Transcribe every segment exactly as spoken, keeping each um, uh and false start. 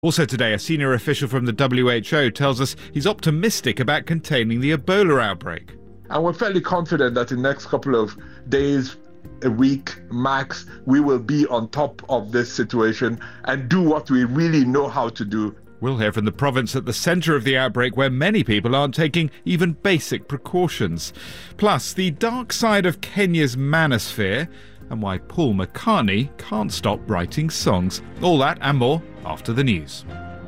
Also today, a senior official from the W H O tells us he's optimistic about containing the Ebola outbreak. And we're fairly confident that in the next couple of days, a week max, we will be on top of this situation and do what we really know how to do. We'll hear from the province at the centre of the outbreak where many people aren't taking even basic precautions. Plus, the dark side of Kenya's manosphere and why Paul McCartney can't stop writing songs. All that and more after the news.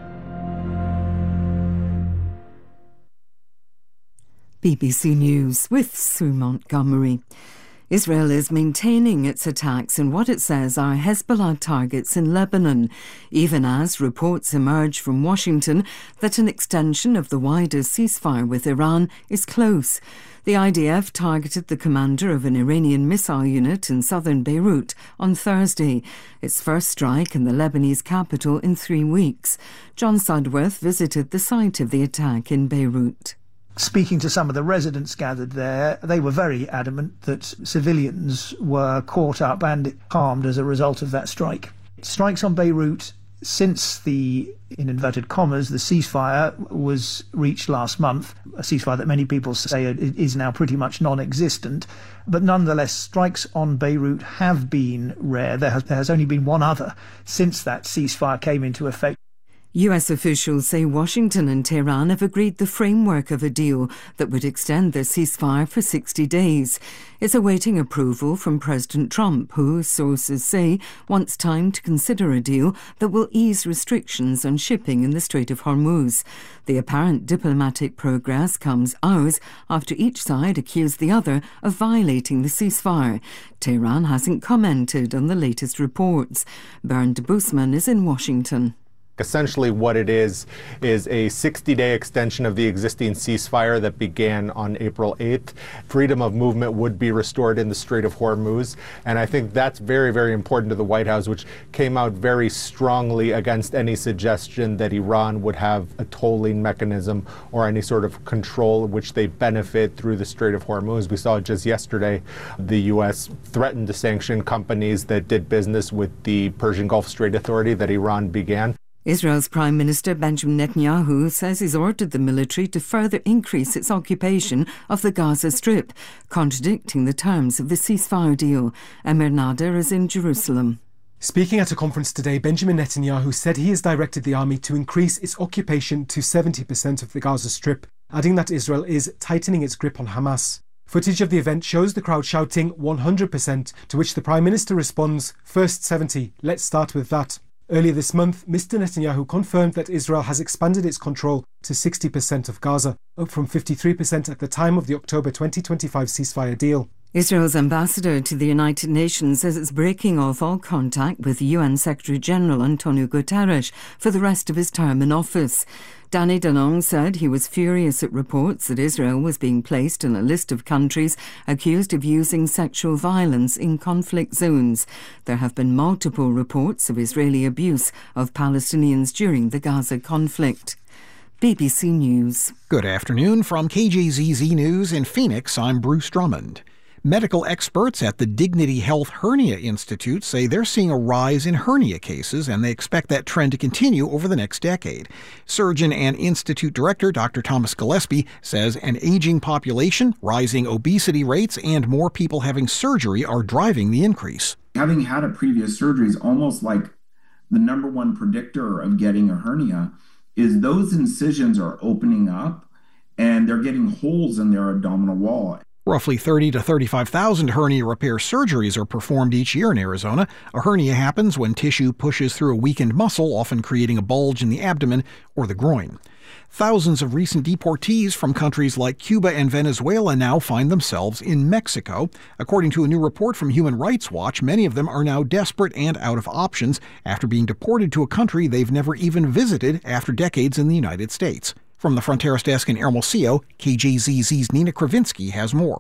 B B C News with Sue Montgomery. Israel is maintaining its attacks in what it says are Hezbollah targets in Lebanon, even as reports emerge from Washington that an extension of the wider ceasefire with Iran is close. The I D F targeted the commander of an Iranian missile unit in southern Beirut on Thursday, its first strike in the Lebanese capital in three weeks. John Sudworth visited the site of the attack in Beirut. Speaking to some of the residents gathered there, they were very adamant that civilians were caught up and harmed as a result of that strike. Strikes on Beirut since the, in inverted commas, the ceasefire was reached last month, a ceasefire that many people say is now pretty much non-existent. But nonetheless, strikes on Beirut have been rare. There has, there has only been one other since that ceasefire came into effect. U S officials say Washington and Tehran have agreed the framework of a deal that would extend the ceasefire for sixty days. It's awaiting approval from President Trump, who, sources say, wants time to consider a deal that will ease restrictions on shipping in the Strait of Hormuz. The apparent diplomatic progress comes hours after each side accused the other of violating the ceasefire. Tehran hasn't commented on the latest reports. Bernd Busman is in Washington. Essentially what it is, is a sixty-day extension of the existing ceasefire that began on April eighth. Freedom of movement would be restored in the Strait of Hormuz. And I think that's very, very important to the White House, which came out very strongly against any suggestion that Iran would have a tolling mechanism or any sort of control which they benefit through the Strait of Hormuz. We saw just yesterday the U S threatened to sanction companies that did business with the Persian Gulf Strait Authority that Iran began. Israel's Prime Minister Benjamin Netanyahu says he's ordered the military to further increase its occupation of the Gaza Strip, contradicting the terms of the ceasefire deal. Emir Nader is in Jerusalem. Speaking at a conference today, Benjamin Netanyahu said he has directed the army to increase its occupation to seventy percent of the Gaza Strip, adding that Israel is tightening its grip on Hamas. Footage of the event shows the crowd shouting one hundred percent, to which the Prime Minister responds, "First seventy, let's start with that." Earlier this month, Mister Netanyahu confirmed that Israel has expanded its control to sixty percent of Gaza, up from fifty-three percent at the time of the October twenty twenty-five ceasefire deal. Israel's ambassador to the United Nations says it's breaking off all contact with U N Secretary-General Antonio Guterres for the rest of his term in office. Danny Danon said he was furious at reports that Israel was being placed on a list of countries accused of using sexual violence in conflict zones. There have been multiple reports of Israeli abuse of Palestinians during the Gaza conflict. B B C News. Good afternoon from K J Z Z News in Phoenix. I'm Bruce Drummond. Medical experts at the Dignity Health Hernia Institute say they're seeing a rise in hernia cases, and they expect that trend to continue over the next decade. Surgeon and Institute Director Doctor Thomas Gillespie says an aging population, rising obesity rates, and more people having surgery are driving the increase. Having had a previous surgery is almost like the number one predictor of getting a hernia is those incisions are opening up and they're getting holes in their abdominal wall. Roughly thirty to thirty-five thousand hernia repair surgeries are performed each year in Arizona. A hernia happens when tissue pushes through a weakened muscle, often creating a bulge in the abdomen or the groin. Thousands of recent deportees from countries like Cuba and Venezuela now find themselves in Mexico. According to a new report from Human Rights Watch, many of them are now desperate and out of options after being deported to a country they've never even visited after decades in the United States. From the Fronteras Desk in Hermosillo, K J Z Z's Nina Kravinsky has more.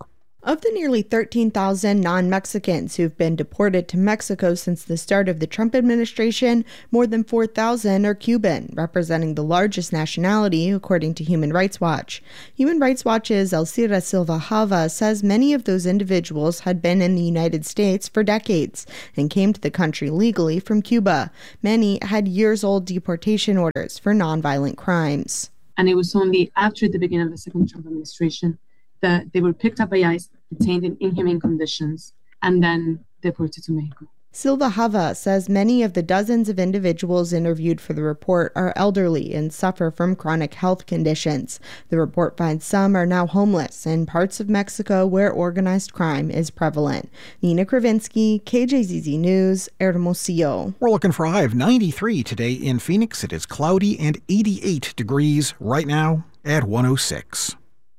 Of the nearly thirteen thousand non-Mexicans who've been deported to Mexico since the start of the Trump administration, more than four thousand are Cuban, representing the largest nationality, according to Human Rights Watch. Human Rights Watch's Elcira Silva Hava says many of those individuals had been in the United States for decades and came to the country legally from Cuba. Many had years-old deportation orders for nonviolent crimes. And it was only after the beginning of the second Trump administration that they were picked up by ICE, detained in inhumane conditions, and then deported to Mexico. Silva Hava says many of the dozens of individuals interviewed for the report are elderly and suffer from chronic health conditions. The report finds some are now homeless in parts of Mexico where organized crime is prevalent. Nina Kravinsky, K J Z Z News, Hermosillo. We're looking for a high of ninety-three today in Phoenix. It is cloudy and eighty-eight degrees right now at one oh six.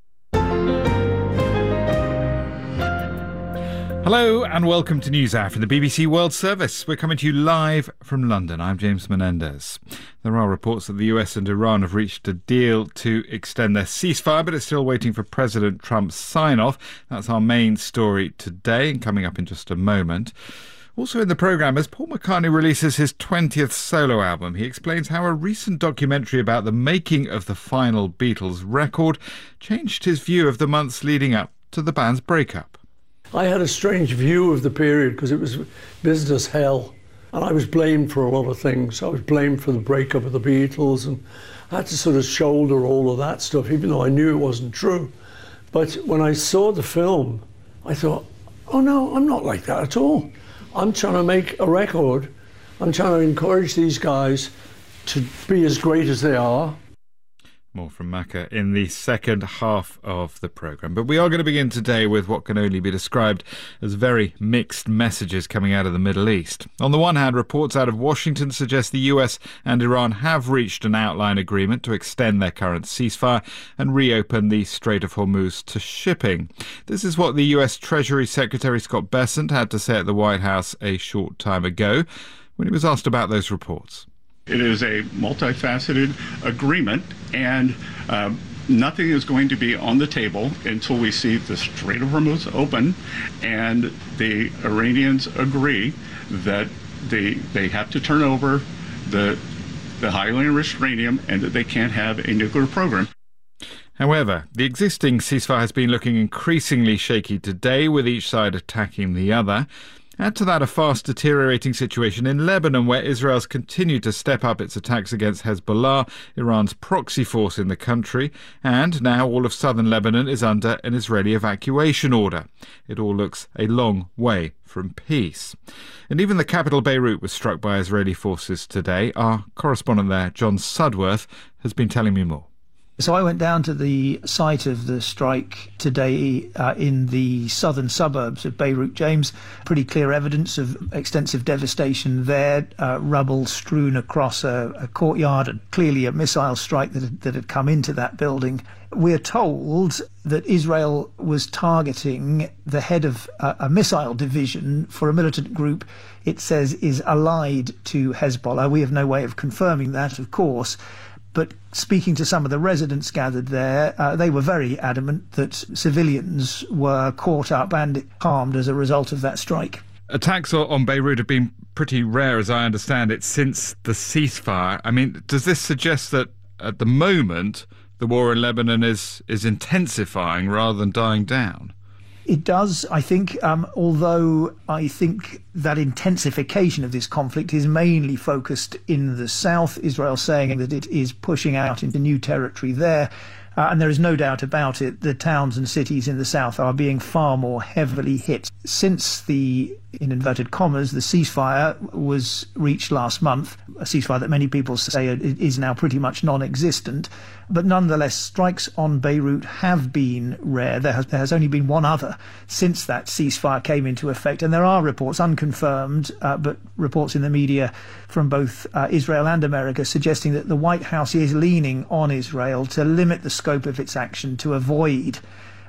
Hello and welcome to NewsHour from the B B C World Service. We're coming to you live from London. I'm James Menendez. There are reports that the U S and Iran have reached a deal to extend their ceasefire, but it's still waiting for President Trump's sign-off. That's our main story today and coming up in just a moment. Also in the programme, as Paul McCartney releases his twentieth solo album, he explains how a recent documentary about the making of the final Beatles record changed his view of the months leading up to the band's breakup. I had a strange view of the period because it was business hell and I was blamed for a lot of things. I was blamed for the breakup of the Beatles and I had to sort of shoulder all of that stuff, even though I knew it wasn't true. But when I saw the film, I thought, oh no, I'm not like that at all. I'm trying to make a record. I'm trying to encourage these guys to be as great as they are. More from Macca in the second half of the programme. But we are going to begin today with what can only be described as very mixed messages coming out of the Middle East. On the one hand, reports out of Washington suggest the U S and Iran have reached an outline agreement to extend their current ceasefire and reopen the Strait of Hormuz to shipping. This is what the U S Treasury Secretary Scott Bessent had to say at the White House a short time ago when he was asked about those reports. It is a multifaceted agreement, and uh, nothing is going to be on the table until we see the Strait of Hormuz open and the Iranians agree that they they have to turn over the the highly enriched uranium and that they can't have a nuclear program. However, the existing ceasefire has been looking increasingly shaky today, with each side attacking the other. Add to that a fast deteriorating situation in Lebanon, where Israel's continued to step up its attacks against Hezbollah, Iran's proxy force in the country, and now all of southern Lebanon is under an Israeli evacuation order. It all looks a long way from peace. And even the capital Beirut was struck by Israeli forces today. Our correspondent there, John Sudworth, has been telling me more. So I went down to the site of the strike today uh, in the southern suburbs of Beirut, James. Pretty clear evidence of extensive devastation there, uh, rubble strewn across a, a courtyard, and clearly a missile strike that had, that had come into that building. We're told that Israel was targeting the head of a, a missile division for a militant group it says is allied to Hezbollah. We have no way of confirming that, of course. But speaking to some of the residents gathered there, uh, they were very adamant that civilians were caught up and harmed as a result of that strike. Attacks on Beirut have been pretty rare, as I understand it, since the ceasefire. I mean, does this suggest that at the moment the war in Lebanon is, is intensifying rather than dying down? It does, I think, um, although I think that intensification of this conflict is mainly focused in the south, Israel saying that it is pushing out into new territory there. Uh, and there is no doubt about it, the towns and cities in the south are being far more heavily hit. Since the, in inverted commas, the ceasefire was reached last month, a ceasefire that many people say is now pretty much non-existent, but nonetheless strikes on Beirut have been rare. There has, there has only been one other since that ceasefire came into effect, and there are reports, unconfirmed, uh, but reports in the media from both uh, Israel and America suggesting that the White House is leaning on Israel to limit the scope of its action to avoid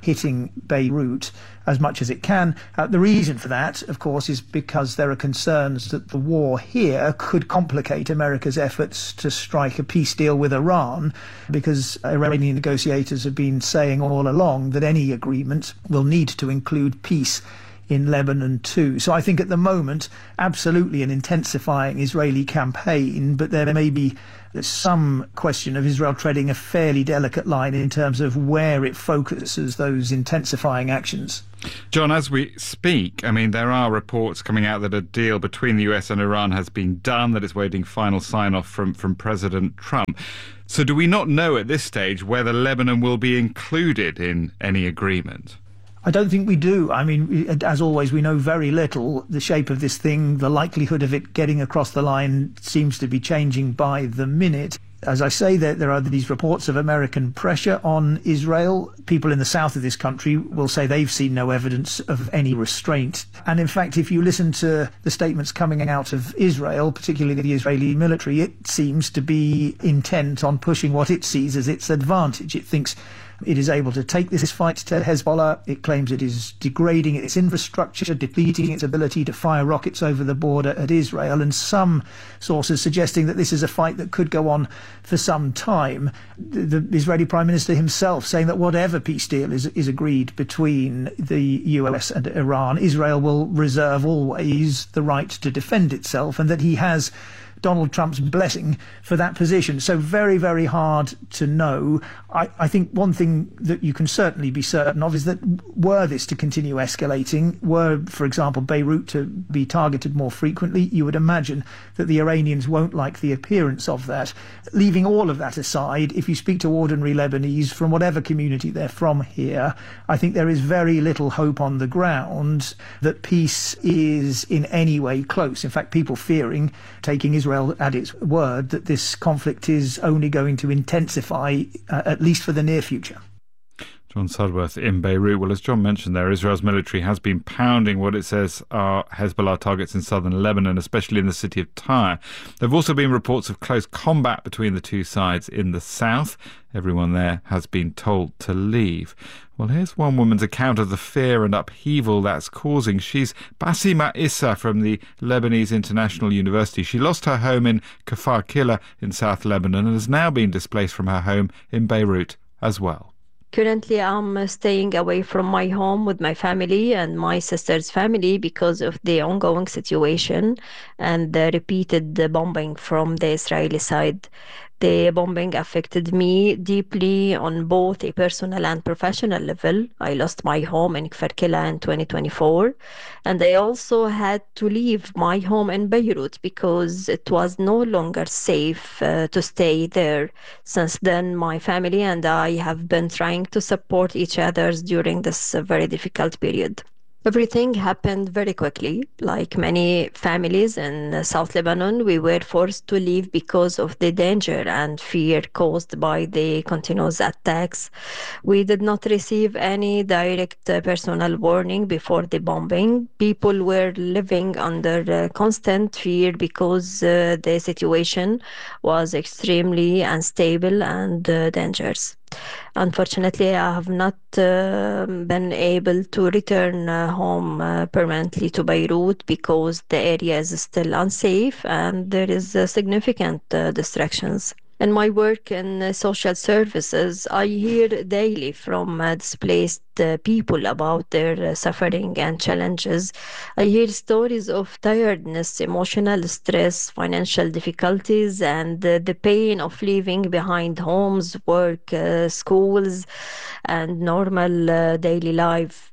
hitting Beirut as much as it can. Uh, the reason for that, of course, is because there are concerns that the war here could complicate America's efforts to strike a peace deal with Iran, because Iranian negotiators have been saying all along that any agreement will need to include peace in Lebanon too. So I think at the moment, absolutely an intensifying Israeli campaign, but there may be some question of Israel treading a fairly delicate line in terms of where it focuses those intensifying actions. John, as we speak, I mean, there are reports coming out that a deal between the U S and Iran has been done, that it's waiting final sign-off from, from President Trump. So do we not know at this stage whether Lebanon will be included in any agreement? I don't think we do. I mean, as always, we know very little. The shape of this thing, the likelihood of it getting across the line seems to be changing by the minute. As I say, there, there are these reports of American pressure on Israel. People in the south of this country will say they've seen no evidence of any restraint. And in fact, if you listen to the statements coming out of Israel, particularly the Israeli military, it seems to be intent on pushing what it sees as its advantage. It thinks it is able to take this fight to Hezbollah. It claims it is degrading its infrastructure, depleting its ability to fire rockets over the border at Israel, and some sources suggesting that this is a fight that could go on for some time. The, the Israeli Prime Minister himself saying that whatever peace deal is, is agreed between the U S and Iran, Israel will reserve always the right to defend itself, and that he has Donald Trump's blessing for that position. So very, very hard to know. I, I think one thing that you can certainly be certain of is that were this to continue escalating, were, for example, Beirut to be targeted more frequently, you would imagine that the Iranians won't like the appearance of that. Leaving all of that aside, if you speak to ordinary Lebanese from whatever community they're from here, I think there is very little hope on the ground that peace is in any way close. In fact, people fearing, taking Israel at its word, that this conflict is only going to intensify, uh, at least for the near future. John Sudworth in Beirut. Well, as John mentioned there, Israel's military has been pounding what it says are Hezbollah targets in southern Lebanon, especially in the city of Tyre. There have also been reports of close combat between the two sides in the south. Everyone there has been told to leave. Well, here's one woman's account of the fear and upheaval that's causing. She's Basima Issa from the Lebanese International University. She lost her home in Kfar Kila in South Lebanon and has now been displaced from her home in Beirut as well. Currently, I'm staying away from my home with my family and my sister's family because of the ongoing situation and the repeated bombing from the Israeli side. The bombing affected me deeply on both a personal and professional level. I lost my home in Kfar Kila in twenty twenty-four, and I also had to leave my home in Beirut because it was no longer safe uh, to stay there. Since then, my family and I have been trying to support each other during this uh, very difficult period. Everything happened very quickly. Like many families in South Lebanon, we were forced to leave because of the danger and fear caused by the continuous attacks. We did not receive any direct uh, personal warning before the bombing. People were living under uh, constant fear because uh, the situation was extremely unstable and uh, dangerous. Unfortunately, I have not uh, been able to return uh, home uh, permanently to Beirut because the area is still unsafe and there is uh, significant uh, distractions. In my work in uh, social services, I hear daily from uh, displaced uh, people about their uh, suffering and challenges. I hear stories of tiredness, emotional stress, financial difficulties, and uh, the pain of leaving behind homes, work, uh, schools, and normal uh, daily life.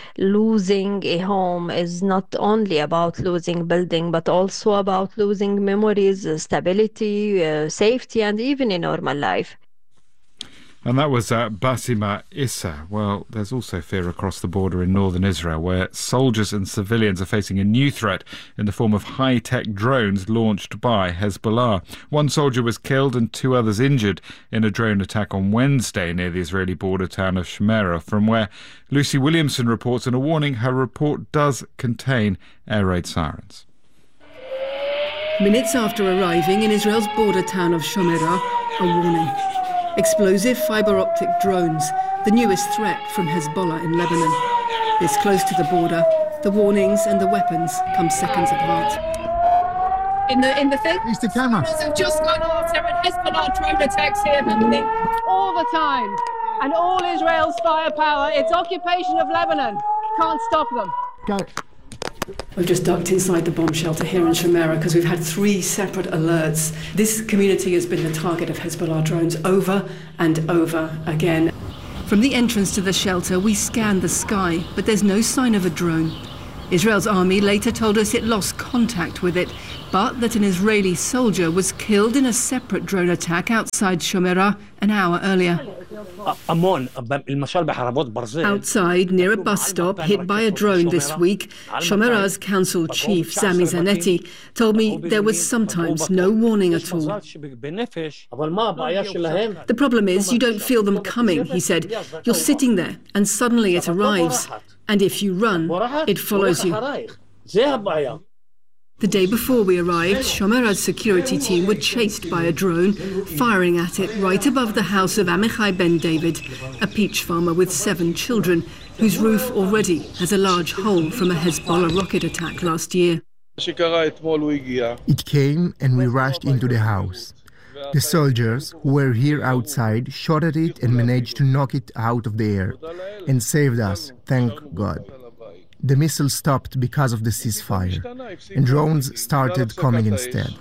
Losing a home is not only about losing building, but also about losing memories, stability, uh, safety, and even a normal life. And that was uh, Basima Issa. Well, there's also fear across the border in northern Israel, where soldiers and civilians are facing a new threat in the form of high-tech drones launched by Hezbollah. One soldier was killed and two others injured in a drone attack on Wednesday near the Israeli border town of Shmera, from where Lucy Williamson reports, and a warning, her report does contain air raid sirens. Minutes after arriving in Israel's border town of Shomera, a warning. Explosive fibre-optic drones the newest threat from Hezbollah in Lebanon. This close to the border, the warnings and the weapons come seconds apart. In the in the thing, it's the cameras have just gone off. There are Hezbollah drone attacks here, all the time, and all Israel's firepower. It's occupation of Lebanon. Can't stop them. Go. We've just ducked inside the bomb shelter here in Shomerah because we've had three separate alerts. This community has been the target of Hezbollah drones over and over again. From the entrance to the shelter, we scanned the sky, but there's no sign of a drone. Israel's army later told us it lost contact with it, but that an Israeli soldier was killed in a separate drone attack outside Shomerah an hour earlier. Outside, near a bus stop hit by a drone this week, Shomerah's council chief, Sami Zanetti, told me there was sometimes no warning at all. The problem is you don't feel them coming, he said. You're sitting there and suddenly it arrives. And if you run, it follows you. The day before we arrived, Shomerah's security team were chased by a drone, firing at it right above the house of Amichai Ben David, a peach farmer with seven children, whose roof already has a large hole from a Hezbollah rocket attack last year. It came and we rushed into the house. The soldiers who were here outside shot at it and managed to knock it out of the air and saved us, thank God. The missile stopped because of the ceasefire, and drones started coming instead.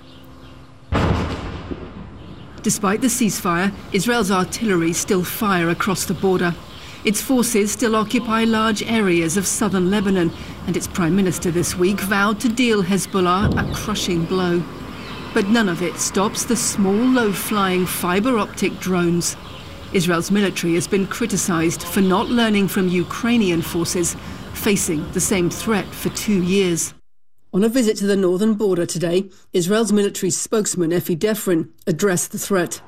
Despite the ceasefire, Israel's artillery still fire across the border. Its forces still occupy large areas of southern Lebanon, and its prime minister this week vowed to deal Hezbollah a crushing blow. But none of it stops the small, low-flying fibre-optic drones. Israel's military has been criticised for not learning from Ukrainian forces, facing the same threat for two years. On a visit to the northern border today, Israel's military spokesman, Efi Defrin, addressed the threat.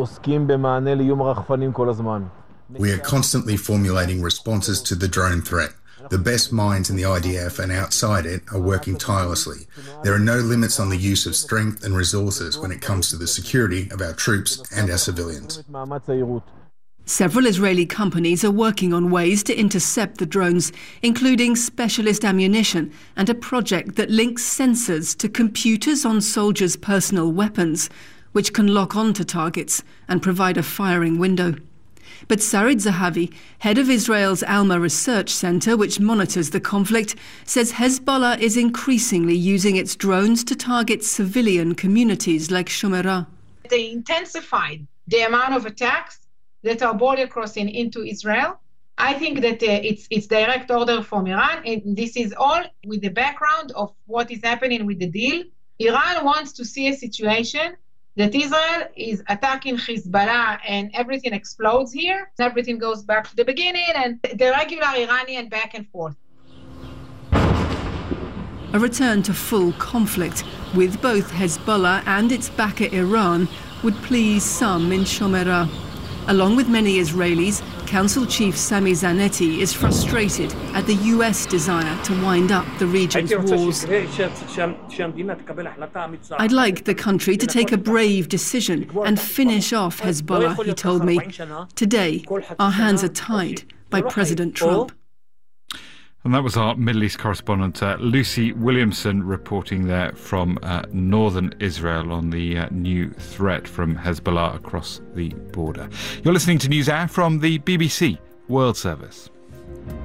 We are constantly formulating responses to the drone threat. The best minds in the I D F and outside it are working tirelessly. There are no limits on the use of strength and resources when it comes to the security of our troops and our civilians. Several Israeli companies are working on ways to intercept the drones, including specialist ammunition and a project that links sensors to computers on soldiers' personal weapons, which can lock onto targets and provide a firing window. But Sarid Zahavi, head of Israel's Alma Research Center, which monitors the conflict, says Hezbollah is increasingly using its drones to target civilian communities like Shomerah. They intensified the amount of attacks that are border crossing into Israel. I think that uh, it's it's direct order from Iran, and this is all with the background of what is happening with the deal. Iran wants to see a situation that Israel is attacking Hezbollah and everything explodes here. Everything goes back to the beginning and the regular Iranian back and forth. A return to full conflict with both Hezbollah and its backer Iran would please some in Shomerah. Along with many Israelis, Council Chief Sami Zanetti is frustrated at the U S desire to wind up the region's wars. I'd like the country to take a brave decision and finish off Hezbollah, he told me. Today, our hands are tied by President Trump. And that was our Middle East correspondent, uh, Lucy Williamson, reporting there from uh, northern Israel on the uh, new threat from Hezbollah across the border. You're listening to NewsHour from the B B C World Service.